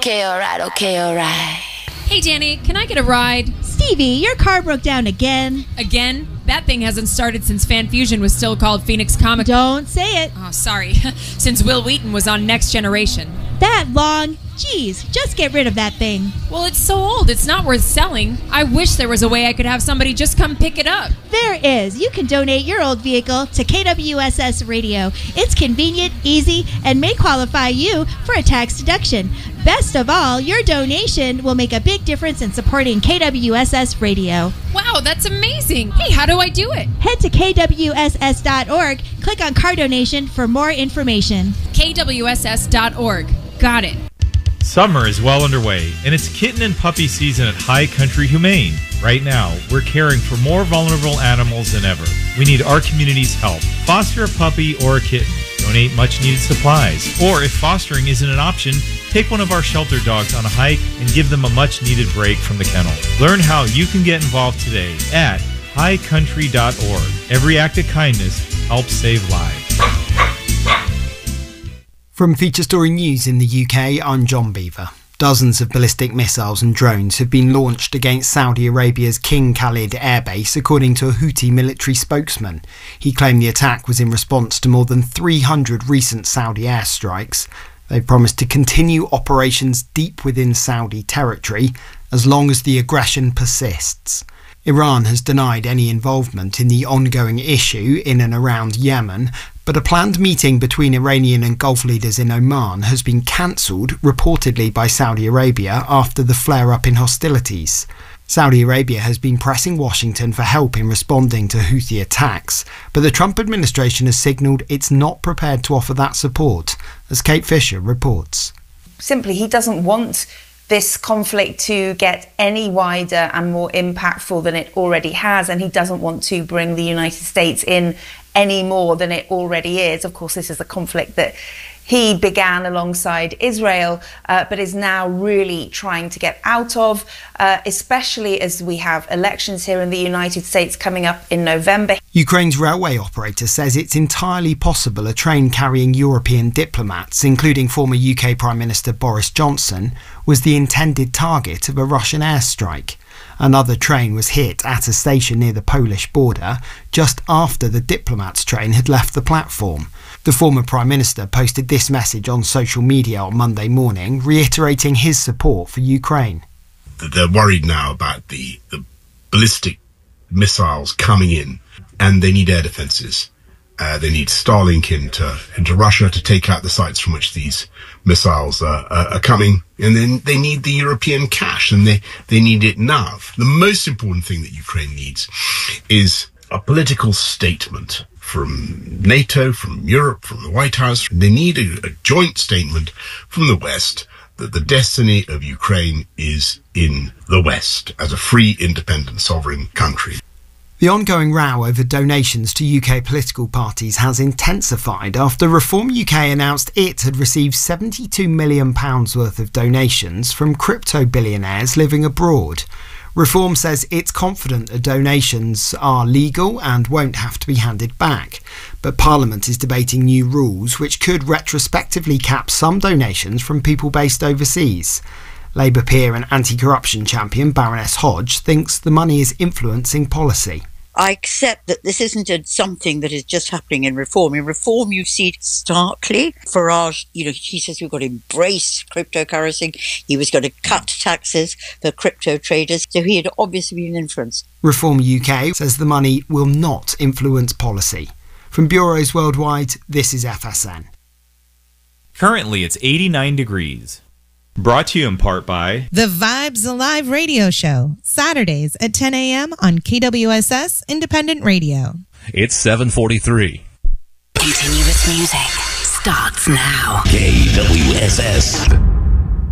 Okay, alright. Hey, Danny, can I get a ride? Stevie, your car broke down again. Again? That thing hasn't started since Fan Fusion was still called Phoenix Comic. Don't say it. Oh, sorry. Since Will Wheaton was on Next Generation. That long? Jeez, just get rid of that thing. Well, it's so old, it's not worth selling. I wish there was a way I could have somebody just come pick it up. There is. You can donate your old vehicle to KWSS Radio. It's convenient, easy, and may qualify you for a tax deduction. Best of all, your donation will make a big difference in supporting KWSS Radio. Wow, that's amazing. Hey, how do I do it? Head to kwss.org, click on car donation for more information. KWSS.org. Got it. Summer is well underway, and it's kitten and puppy season at High Country Humane. Right now, we're caring for more vulnerable animals than ever. We need our community's help. Foster a puppy or a kitten. Donate much-needed supplies. Or if fostering isn't an option, take one of our shelter dogs on a hike and give them a much-needed break from the kennel. Learn how you can get involved today at highcountry.org. Every act of kindness helps save lives. From Feature Story News in the UK, I'm John Beaver. Dozens of ballistic missiles and drones have been launched against Saudi Arabia's King Khalid airbase, according to a Houthi military spokesman. He claimed the attack was in response to more than 300 recent Saudi airstrikes. They've promised to continue operations deep within Saudi territory as long as the aggression persists. Iran has denied any involvement in the ongoing issue in and around Yemen, but a planned meeting between Iranian and Gulf leaders in Oman has been cancelled, reportedly by Saudi Arabia, after the flare-up in hostilities. Saudi Arabia has been pressing Washington for help in responding to Houthi attacks, but the Trump administration has signalled it's not prepared to offer that support, as Kate Fisher reports. Simply, he doesn't want this conflict to get any wider and more impactful than it already has, and he doesn't want to bring the United States in any more than it already is. Of course, this is a conflict that he began alongside Israel, but is now really trying to get out of, especially as we have elections here in the United States coming up in November. Ukraine's railway operator says it's entirely possible a train carrying European diplomats, including former UK Prime Minister Boris Johnson, was the intended target of a Russian airstrike. Another train was hit at a station near the Polish border just after the diplomats' train had left the platform. The former Prime Minister posted this message on social media on Monday morning, reiterating his support for Ukraine. They're worried now about the ballistic missiles coming in, and they need air defences. They need Starlink into Russia to take out the sites from which these missiles are coming. And then they need the European cash, and they need it now. The most important thing that Ukraine needs is a political statement from NATO, from Europe, from the White House. They need a joint statement from the West that the destiny of Ukraine is in the West as a free, independent, sovereign country. The ongoing row over donations to UK political parties has intensified after Reform UK announced it had received £72 million worth of donations from crypto billionaires living abroad. Reform says it's confident the donations are legal and won't have to be handed back, but Parliament is debating new rules which could retrospectively cap some donations from people based overseas. Labour peer and anti-corruption champion Baroness Hodge thinks the money is influencing policy. I accept that this isn't something that is just happening in Reform. In Reform, you see it starkly. Farage, he says we've got to embrace cryptocurrency. He was going to cut taxes for crypto traders. So he had obviously been influenced. Reform UK says the money will not influence policy. From bureaus worldwide, this is FSN. Currently, it's 89 degrees. Brought to you in part by The Vibes Alive radio show, Saturdays at 10 a.m. on KWSS Independent Radio. It's 7:43. Continuous music starts now. KWSS.